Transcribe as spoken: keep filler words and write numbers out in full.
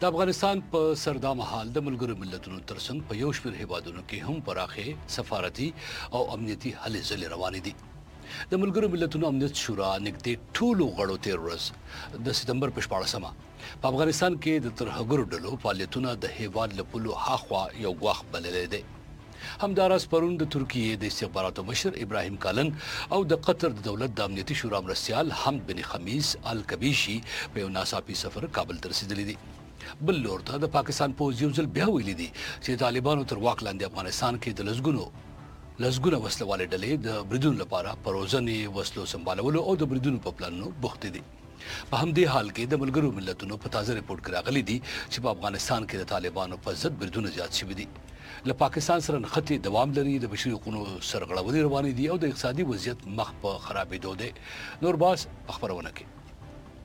د افغانستان په سردا مهال د ملګرو ملتونو ترڅنګ په یو شمېر هیوادونو کې هم پراخې سفارتي او امنیتي هلې ځلې روانې دي. د ملګرو ملتونو امنیت شورا نږدې ټولو غړو تیر ورځ د سپتمبر په شپاړسمه په افغانستان کې د ترهګرو ډلو فعالیتونه د هیواد له پولو هاخوا یو ګواښ بللی دی. همداراز پرون د ترکیې د استخباراتو مشر ابراهیم کالن او د قطر د دولت د امنیتي شورا مرستیال حمد بن خمیس الکبیشي په یو ناڅاپي سفر کابل ته رسېدلي دي. بل لور ته د پاکستان پوځ یو ځل بیا ویلي دي چې طالبانو تر واک لاندې افغانستان کې د لسګونو لسګونه وسله والې ډلې د بریدونو لپاره په روزنې وسلو سمبالولو او د بریدونو په پلانونو بوختې دي. په همدې حال کې د ملګرو ملتونو په تازه ریپورت کې راغلي دي چې په افغانستان کې د طالبانو په ضد بریدونه زیات شوي دي. له پاکستان سره نښتې دوام لري، د بشري حقوقو سرغړونې روانې دي او د اقتصادي وضعیت مخ په خرابېدو دی. نور باز په خپرونه کې